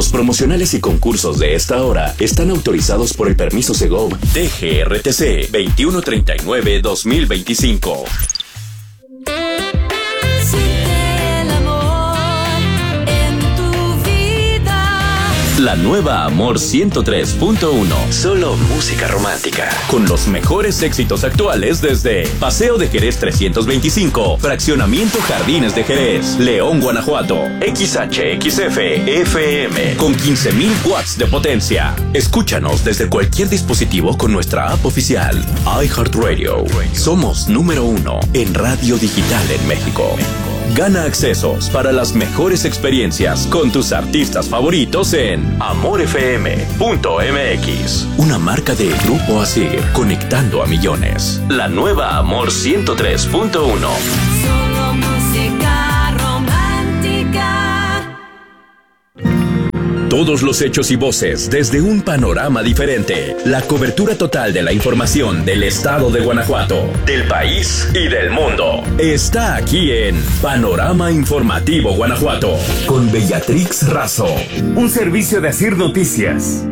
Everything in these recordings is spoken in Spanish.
Los promocionales y concursos de esta hora están autorizados por el permiso Segov DGRTC 2139-2025. La nueva Amor 103.1. Solo música romántica. Con los mejores éxitos actuales desde Paseo de Jerez 325, Fraccionamiento Jardines de Jerez, León, Guanajuato. XHXF FM con 15,000 watts de potencia. Escúchanos desde cualquier dispositivo con nuestra app oficial. iHeartRadio. Somos número 1 en radio digital en México. Gana accesos para las mejores experiencias con tus artistas favoritos en amorfm.mx. Una marca de Grupo Asir, conectando a millones. La nueva Amor 103.1. Solo música romántica. Todos los hechos y voces desde un panorama diferente. La cobertura total de la información del estado de Guanajuato, del país y del mundo. Está aquí en Panorama Informativo Guanajuato, con Bellatrix Razo. Un servicio de Asir Noticias.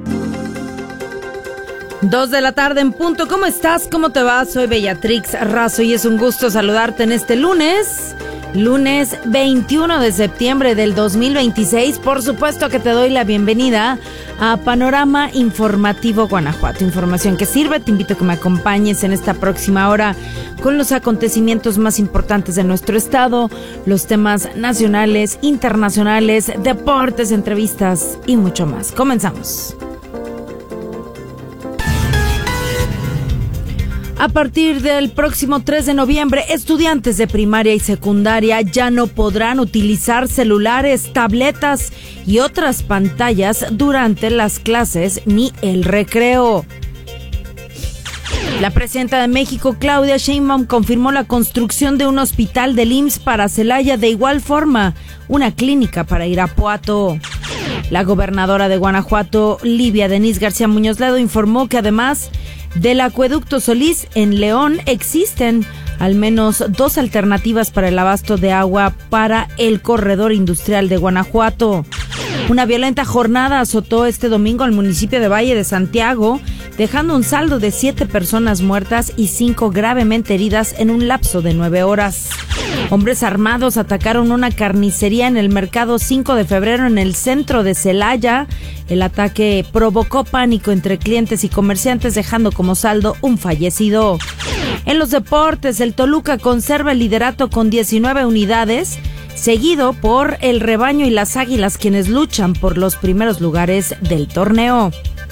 2 de la tarde en punto. ¿Cómo estás? ¿Cómo te va? Soy Bellatrix Razo y es un gusto saludarte en este lunes 21 de septiembre del 2026. Por supuesto que te doy la bienvenida a Panorama Informativo Guanajuato. Información que sirve. Te invito a que me acompañes en esta próxima hora con los acontecimientos más importantes de nuestro estado, los temas nacionales, internacionales, deportes, entrevistas y mucho más. Comenzamos. A partir del próximo 3 de noviembre, estudiantes de primaria y secundaria ya no podrán utilizar celulares, tabletas y otras pantallas durante las clases ni el recreo. La presidenta de México, Claudia Sheinbaum, confirmó la construcción de un hospital del IMSS para Celaya, de igual forma, una clínica para Irapuato. La gobernadora de Guanajuato, Livia Denise García Muñoz Ledo, informó que además del acueducto Solís, en León existen al menos 2 alternativas para el abasto de agua para el corredor industrial de Guanajuato. Una violenta jornada azotó este domingo al municipio de Valle de Santiago, dejando un saldo de 7 personas muertas y 5 gravemente heridas en un lapso de 9 horas. Hombres armados atacaron una carnicería en el mercado 5 de febrero en el centro de Celaya. El ataque provocó pánico entre clientes y comerciantes, dejando como saldo un fallecido. En los deportes, el Toluca conserva el liderato con 19 unidades, seguido por el Rebaño y las Águilas, quienes luchan por los primeros lugares del torneo.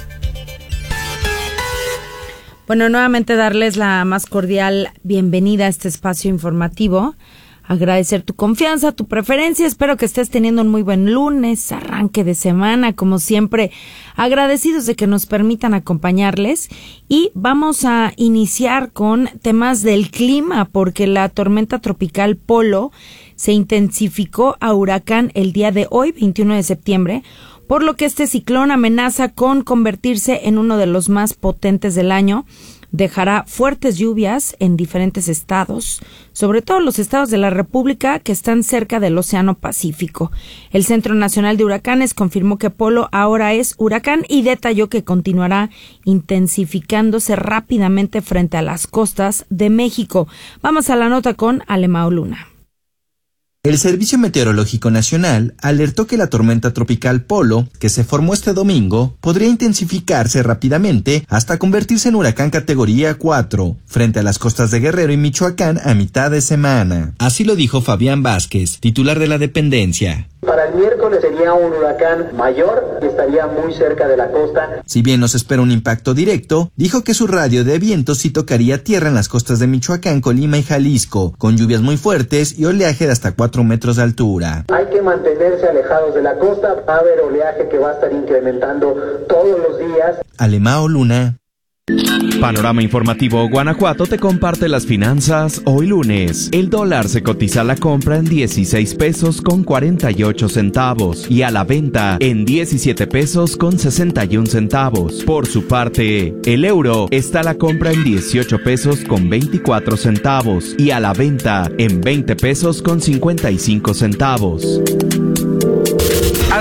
Bueno, nuevamente darles la más cordial bienvenida a este espacio informativo. Agradecer tu confianza, tu preferencia. Espero que estés teniendo un muy buen lunes, arranque de semana, como siempre, agradecidos de que nos permitan acompañarles. Y vamos a iniciar con temas del clima, porque la tormenta tropical Polo se intensificó a huracán el día de hoy, 21 de septiembre, por lo que este ciclón amenaza con convertirse en uno de los más potentes del año. Dejará fuertes lluvias en diferentes estados, sobre todo los estados de la República que están cerca del Océano Pacífico. El Centro Nacional de Huracanes confirmó que Polo ahora es huracán y detalló que continuará intensificándose rápidamente frente a las costas de México. Vamos a la nota con Alemao Luna. El Servicio Meteorológico Nacional alertó que la tormenta tropical Polo, que se formó este domingo, podría intensificarse rápidamente hasta convertirse en huracán categoría 4, frente a las costas de Guerrero y Michoacán a mitad de semana. Así lo dijo Fabián Vázquez, titular de la dependencia. Para el miércoles sería un huracán mayor y estaría muy cerca de la costa. Si bien no se espera un impacto directo, dijo que su radio de viento sí tocaría tierra en las costas de Michoacán, Colima y Jalisco, con lluvias muy fuertes y oleaje de hasta 4 metros de altura. Hay que mantenerse alejados de la costa, va a haber oleaje que va a estar incrementando todos los días. Alemao Luna. Panorama Informativo Guanajuato te comparte las finanzas hoy lunes. El dólar se cotiza a la compra en 16 pesos con 48 centavos y a la venta en 17 pesos con 61 centavos. Por su parte, el euro está a la compra en 18 pesos con 24 centavos y a la venta en 20 pesos con 55 centavos.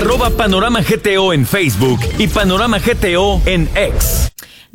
@Panorama GTO en Facebook y Panorama GTO en X.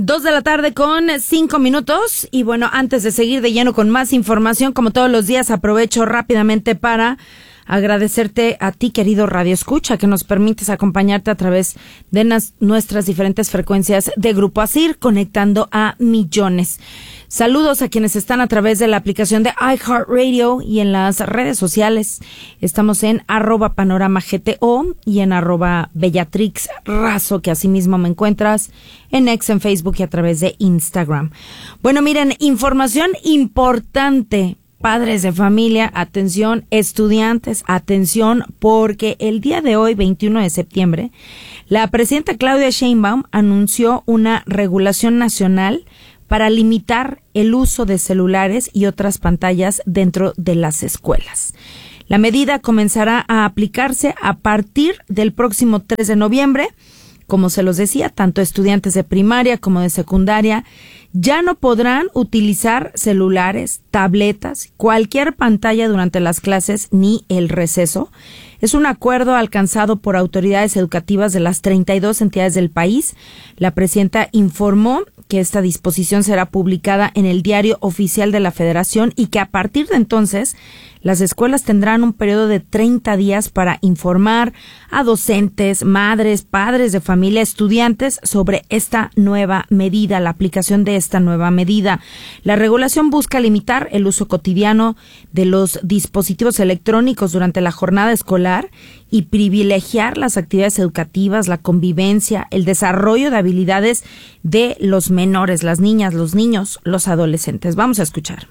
2:05 p.m. y bueno, antes de seguir de lleno con más información, como todos los días, aprovecho rápidamente para agradecerte a ti, querido Radio Escucha, que nos permites acompañarte a través de nuestras diferentes frecuencias de Grupo ASIR, conectando a millones. Saludos a quienes están a través de la aplicación de iHeartRadio y en las redes sociales. Estamos en @PanoramaGTO y en @BellatrixRazo, que asimismo me encuentras en X, en Facebook y a través de Instagram. Bueno, miren, información importante. Padres de familia, atención, estudiantes, atención, porque el día de hoy, 21 de septiembre, la presidenta Claudia Sheinbaum anunció una regulación nacional para limitar el uso de celulares y otras pantallas dentro de las escuelas. La medida comenzará a aplicarse a partir del próximo 3 de noviembre. Como se los decía, tanto estudiantes de primaria como de secundaria ya no podrán utilizar celulares, tabletas, cualquier pantalla durante las clases ni el receso. Es un acuerdo alcanzado por autoridades educativas de las 32 entidades del país. La presidenta informó que esta disposición será publicada en el Diario Oficial de la Federación y que a partir de entonces las escuelas tendrán un periodo de 30 días para informar a docentes, madres, padres de familia, estudiantes sobre esta nueva medida, la aplicación de esta nueva medida. La regulación busca limitar el uso cotidiano de los dispositivos electrónicos durante la jornada escolar y privilegiar las actividades educativas, la convivencia, el desarrollo de habilidades de los menores, las niñas, los niños, los adolescentes. Vamos a escuchar.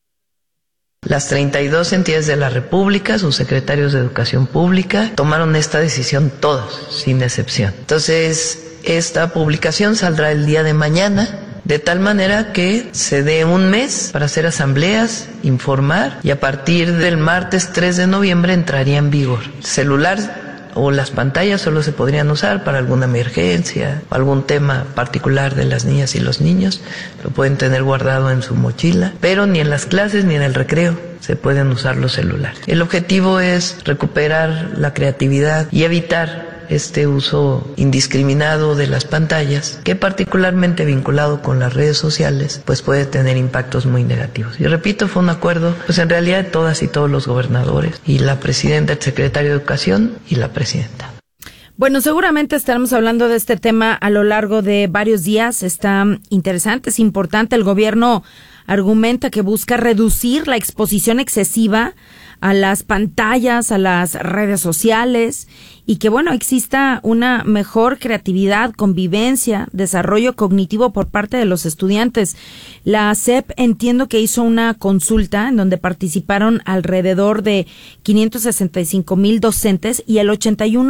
Las 32 entidades de la República, sus secretarios de Educación Pública, tomaron esta decisión todos, sin excepción. Entonces, esta publicación saldrá el día de mañana, de tal manera que se dé un mes para hacer asambleas, informar, y a partir del martes 3 de noviembre entraría en vigor. Celular o las pantallas solo se podrían usar para alguna emergencia o algún tema particular de las niñas y los niños. Lo pueden tener guardado en su mochila, pero ni en las clases ni en el recreo se pueden usar los celulares. El objetivo es recuperar la creatividad y evitar este uso indiscriminado de las pantallas, que particularmente vinculado con las redes sociales, pues puede tener impactos muy negativos. Y repito, fue un acuerdo, pues en realidad de todas y todos los gobernadores, y la presidenta, el secretario de Educación y la presidenta. Bueno, seguramente estaremos hablando de este tema a lo largo de varios días. Está interesante, es importante. El gobierno argumenta que busca reducir la exposición excesiva a las pantallas, a las redes sociales, y que, bueno, exista una mejor creatividad, convivencia, desarrollo cognitivo por parte de los estudiantes. La SEP, entiendo que hizo una consulta en donde participaron alrededor de 565,000 docentes y el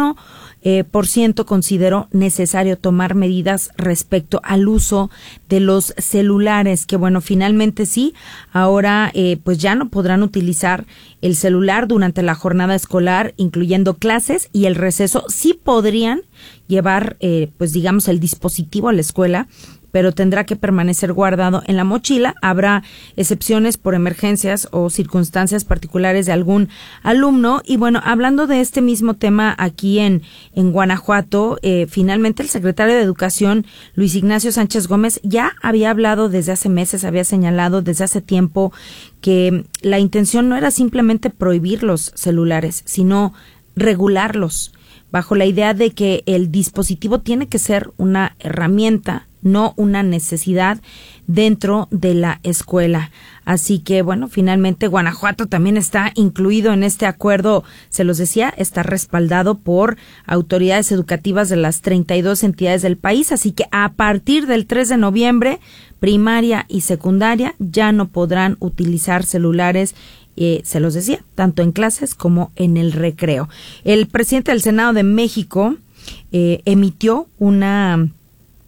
81% consideró necesario tomar medidas respecto al uso de los celulares, que bueno, finalmente sí, ahora pues ya no podrán utilizar el celular durante la jornada escolar, incluyendo clases, y el receso sí podrían llevar pues digamos el dispositivo a la escuela, pero tendrá que permanecer guardado en la mochila. Habrá excepciones por emergencias o circunstancias particulares de algún alumno. Y bueno, hablando de este mismo tema aquí en Guanajuato, finalmente el secretario de Educación, Luis Ignacio Sánchez Gómez, ya había hablado desde hace meses, había señalado desde hace tiempo que la intención no era simplemente prohibir los celulares, sino regularlos, bajo la idea de que el dispositivo tiene que ser una herramienta, no una necesidad dentro de la escuela. Así que, bueno, finalmente Guanajuato también está incluido en este acuerdo. Se los decía, está respaldado por autoridades educativas de las 32 entidades del país. Así que a partir del 3 de noviembre, primaria y secundaria ya no podrán utilizar celulares, se los decía, tanto en clases como en el recreo. El presidente del Senado de México emitió una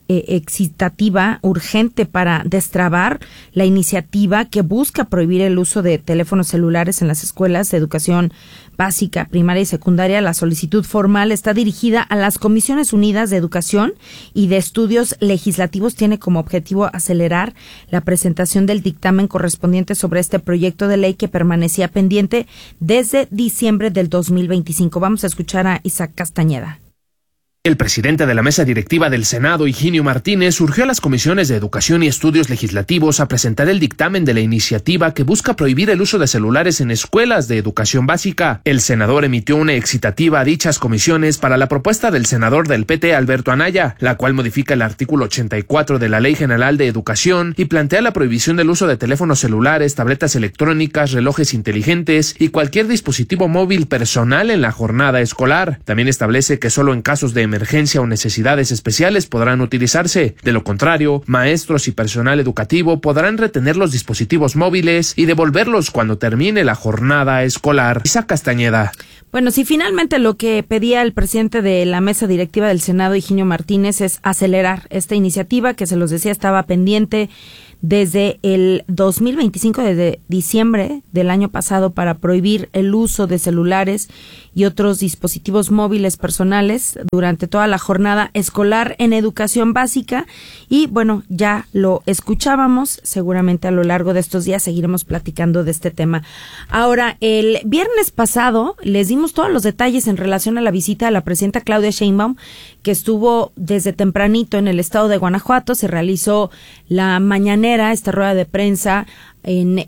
excitativa, urgente para destrabar la iniciativa que busca prohibir el uso de teléfonos celulares en las escuelas de educación básica, primaria y secundaria. La solicitud formal está dirigida a las Comisiones Unidas de Educación y de Estudios Legislativos. Tiene como objetivo acelerar la presentación del dictamen correspondiente sobre este proyecto de ley que permanecía pendiente desde diciembre del 2025. Vamos a escuchar a Isaac Castañeda. El presidente de la mesa directiva del Senado, Higinio Martínez, urgió a las comisiones de Educación y Estudios Legislativos a presentar el dictamen de la iniciativa que busca prohibir el uso de celulares en escuelas de educación básica. El senador emitió una excitativa a dichas comisiones para la propuesta del senador del PT, Alberto Anaya, la cual modifica el artículo 84 de la Ley General de Educación y plantea la prohibición del uso de teléfonos celulares, tabletas electrónicas, relojes inteligentes y cualquier dispositivo móvil personal en la jornada escolar. También establece que solo en casos de emergencia o necesidades especiales podrán utilizarse. De lo contrario, maestros y personal educativo podrán retener los dispositivos móviles y devolverlos cuando termine la jornada escolar. Isaac Castañeda. Bueno, si finalmente lo que pedía el presidente de la mesa directiva del Senado, Higinio Martínez, es acelerar esta iniciativa que, se los decía, estaba pendiente desde el 2025, desde diciembre del año pasado, para prohibir el uso de celulares y otros dispositivos móviles personales durante toda la jornada escolar en educación básica. Y bueno, ya lo escuchábamos, seguramente a lo largo de estos días seguiremos platicando de este tema. Ahora, el viernes pasado les dimos todos los detalles en relación a la visita de la presidenta Claudia Sheinbaum, que estuvo desde tempranito en el estado de Guanajuato. Se realizó la mañanera, esta rueda de prensa en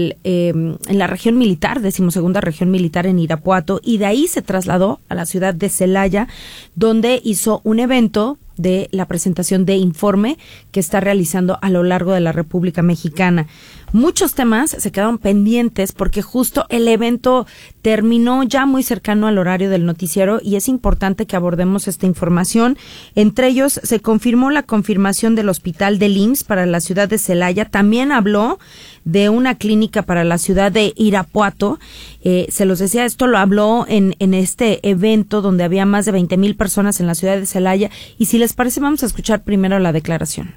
la región militar, 12ª región militar en Irapuato, y de ahí se trasladó a la ciudad de Celaya, donde hizo un evento de la presentación de informe que está realizando a lo largo de la República Mexicana. Muchos temas se quedaron pendientes porque justo el evento terminó ya muy cercano al horario del noticiero y es importante que abordemos esta información. Entre ellos, se confirmó la confirmación del hospital del IMSS para la ciudad de Celaya. También habló de una clínica para la ciudad de Irapuato. Se los decía, esto lo habló en este evento donde había más de 20,000 personas en la ciudad de Celaya. Y si les parece, vamos a escuchar primero la declaración.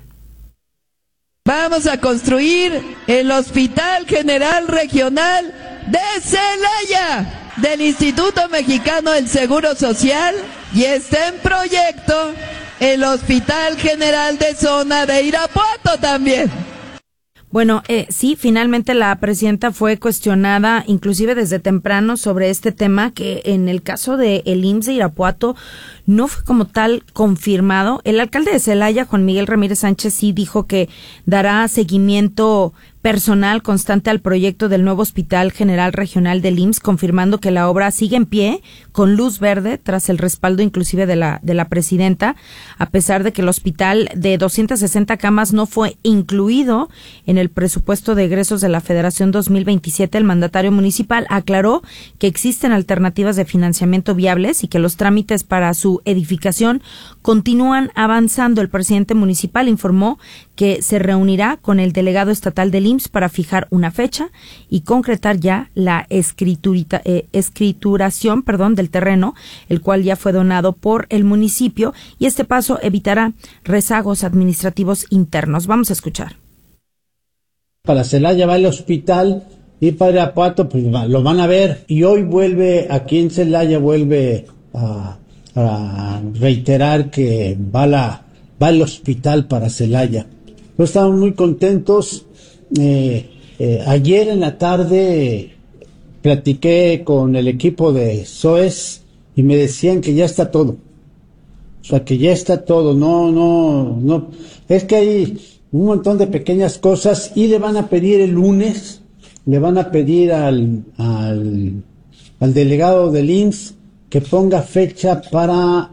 Vamos a construir el Hospital General Regional de Celaya del Instituto Mexicano del Seguro Social, y está en proyecto el Hospital General de Zona de Irapuato también. Bueno, sí, finalmente la presidenta fue cuestionada, inclusive desde temprano, sobre este tema, que en el caso de el IMSS de Irapuato no fue como tal confirmado. El alcalde de Celaya, Juan Miguel Ramírez Sánchez, sí dijo que dará seguimiento personal constante al proyecto del nuevo Hospital General Regional del IMSS, confirmando que la obra sigue en pie, con luz verde, tras el respaldo inclusive de la presidenta, a pesar de que el hospital de 260 camas no fue incluido en el presupuesto de egresos de la Federación 2027. El mandatario municipal aclaró que existen alternativas de financiamiento viables y que los trámites para su edificación continúan avanzando. El presidente municipal informó que se reunirá con el delegado estatal del IMSS para fijar una fecha y concretar ya la escrituración del terreno, el cual ya fue donado por el municipio, y este paso evitará rezagos administrativos internos. Vamos a escuchar. Para Celaya va el hospital y para Irapuato pues lo van a ver, y hoy vuelve aquí en Celaya, vuelve a reiterar que va el hospital para Celaya. Pues estamos muy contentos. Ayer en la tarde platiqué con el equipo de SOES y me decían que ya está todo. O sea, que ya está todo. No. Es que hay un montón de pequeñas cosas y le van a pedir el lunes, le van a pedir al delegado del IMSS que ponga fecha para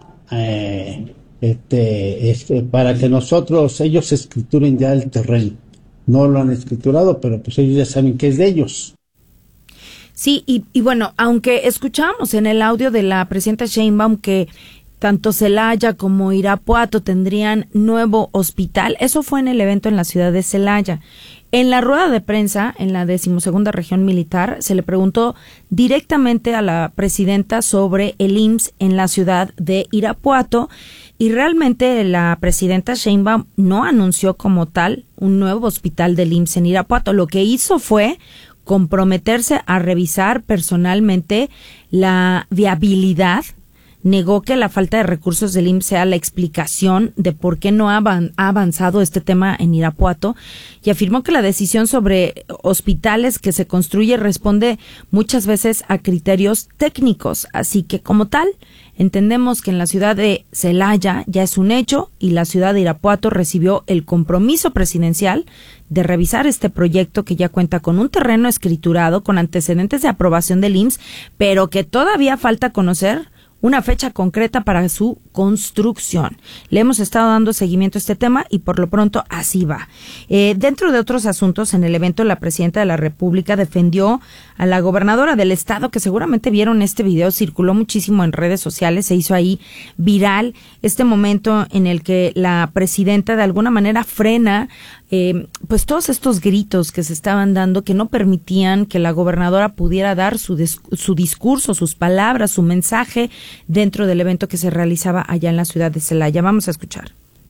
para que ellos escrituren ya el terreno. No lo han escriturado, pero pues ellos ya saben que es de ellos. Sí, y bueno, aunque escuchamos en el audio de la presidenta Sheinbaum que tanto Celaya como Irapuato tendrían nuevo hospital, eso fue en el evento en la ciudad de Celaya. En la rueda de prensa, en la 12ª Región Militar, se le preguntó directamente a la presidenta sobre el IMSS en la ciudad de Irapuato, y realmente la presidenta Sheinbaum no anunció como tal un nuevo hospital del IMSS en Irapuato. Lo que hizo fue comprometerse a revisar personalmente la viabilidad. Negó que la falta de recursos del IMSS sea la explicación de por qué no ha avanzado este tema en Irapuato, y afirmó que la decisión sobre hospitales que se construye responde muchas veces a criterios técnicos. Así que, como tal, entendemos que en la ciudad de Celaya ya es un hecho, y la ciudad de Irapuato recibió el compromiso presidencial de revisar este proyecto, que ya cuenta con un terreno escriturado, con antecedentes de aprobación del IMSS, pero que todavía falta conocer una fecha concreta para su construcción. Le hemos estado dando seguimiento a este tema y por lo pronto así va. Dentro de otros asuntos, en el evento, la presidenta de la República defendió a la gobernadora del estado, que seguramente vieron este video, circuló muchísimo en redes sociales, se hizo ahí viral este momento en el que la presidenta de alguna manera frena pues todos estos gritos que se estaban dando, que no permitían que la gobernadora pudiera dar su discurso, sus palabras, su mensaje dentro del evento que se realizaba allá en la ciudad de Celaya. Vamos a escuchar.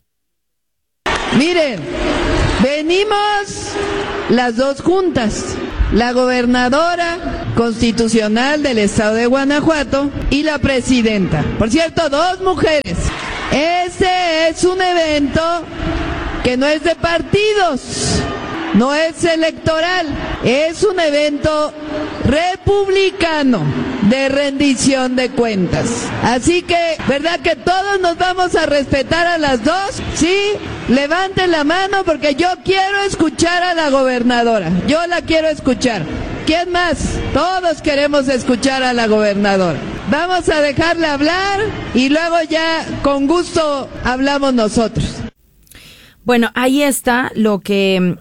Miren, venimos las dos juntas, la gobernadora constitucional del estado de Guanajuato y la presidenta. Por cierto, dos mujeres. Este es un evento que no es de partidos, no es electoral, es un evento republicano de rendición de cuentas. Así que, ¿verdad que todos nos vamos a respetar a las dos? Sí, levanten la mano porque yo quiero escuchar a la gobernadora, yo la quiero escuchar. ¿Quién más? Todos queremos escuchar a la gobernadora. Vamos a dejarla hablar y luego ya con gusto hablamos nosotros. Bueno, ahí está lo que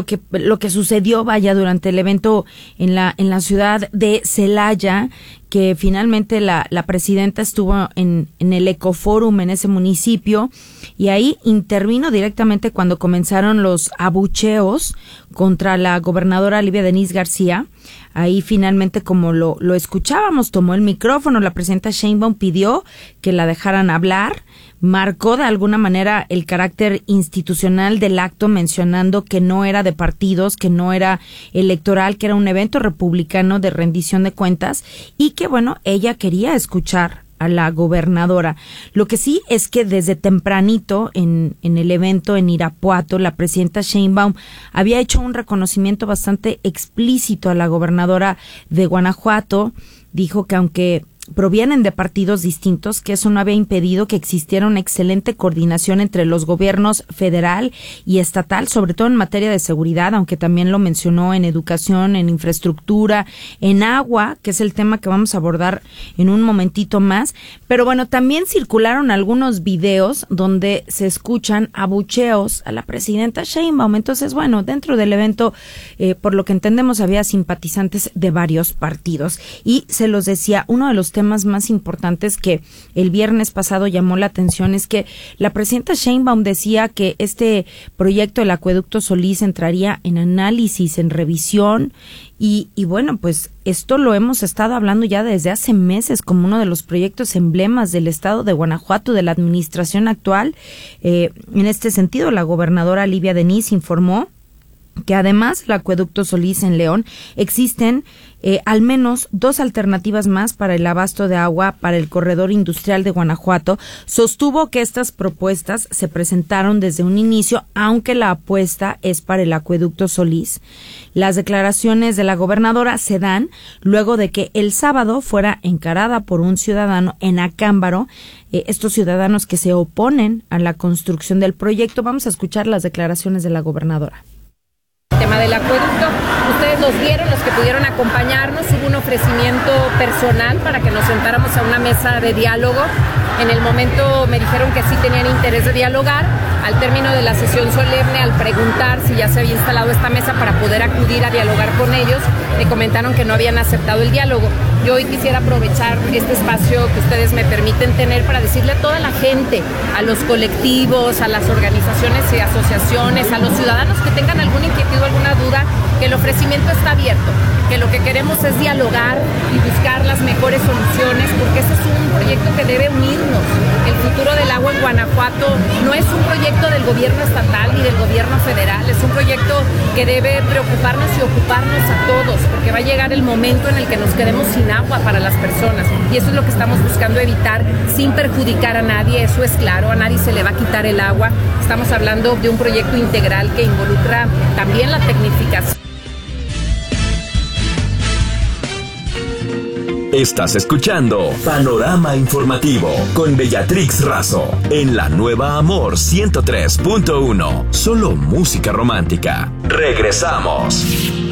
sucedió, vaya, durante el evento en la ciudad de Celaya, que finalmente la presidenta estuvo en el Ecoforum en ese municipio, y ahí intervino directamente cuando comenzaron los abucheos contra la gobernadora Livia Denisse García. Ahí finalmente, como lo escuchábamos, tomó el micrófono, la presidenta Sheinbaum pidió que la dejaran hablar, marcó de alguna manera el carácter institucional del acto, mencionando que no era de partidos, que no era electoral, que era un evento republicano de rendición de cuentas, y que, bueno, ella quería escuchar a la gobernadora. Lo que sí es que desde tempranito en el evento en Irapuato, la presidenta Sheinbaum había hecho un reconocimiento bastante explícito a la gobernadora de Guanajuato. Dijo que aunque provienen de partidos distintos, que eso no había impedido que existiera una excelente coordinación entre los gobiernos federal y estatal, sobre todo en materia de seguridad, aunque también lo mencionó en educación, en infraestructura, en agua, que es el tema que vamos a abordar en un momentito más. Pero bueno, también circularon algunos videos donde se escuchan abucheos a la presidenta Sheinbaum. Entonces, bueno, dentro del evento, por lo que entendemos, había simpatizantes de varios partidos. Y se los decía, uno de los temas más importantes que el viernes pasado llamó la atención es que la presidenta Sheinbaum decía que este proyecto del acueducto Solís entraría en análisis, en revisión, y bueno, pues esto lo hemos estado hablando ya desde hace meses como uno de los proyectos emblemas del estado de Guanajuato, de la administración actual. En este sentido, la gobernadora Livia Denisse informó que además del acueducto Solís en León existen al menos dos alternativas más para el abasto de agua para el corredor industrial de Guanajuato. Sostuvo que estas propuestas se presentaron desde un inicio, aunque la apuesta es para el acueducto Solís. Las declaraciones de la gobernadora se dan luego de que el sábado fuera encarada por un ciudadano en Acámbaro, estos ciudadanos que se oponen a la construcción del proyecto. Vamos a escuchar las declaraciones de la gobernadora. Tema del acueducto, ustedes los vieron, los que pudieron acompañarnos, hubo un ofrecimiento personal para que nos sentáramos a una mesa de diálogo. En el momento me dijeron que sí tenían interés de dialogar. Al término de la sesión solemne, al preguntar si ya se había instalado esta mesa para poder acudir a dialogar con ellos, me comentaron que no habían aceptado el diálogo. Yo hoy quisiera aprovechar este espacio que ustedes me permiten tener para decirle a toda la gente, a los colectivos, a las organizaciones y asociaciones, a los ciudadanos que tengan alguna inquietud, alguna duda, que el ofrecimiento está abierto, que lo que queremos es dialogar y buscar las mejores soluciones, porque ese es un proyecto que debe unirnos. El futuro del agua en Guanajuato no es un proyecto del gobierno estatal ni del gobierno federal, es un proyecto que debe preocuparnos y ocuparnos a todos, porque va a llegar el momento en el que nos quedemos sin agua para las personas, y eso es lo que estamos buscando evitar sin perjudicar a nadie, eso es claro, a nadie se le va a quitar el agua. Estamos hablando de un proyecto integral que involucra también la tecnificación. Estás escuchando Panorama Informativo con Bellatrix Razo en la nueva Amor 103.1. Solo música romántica. Regresamos.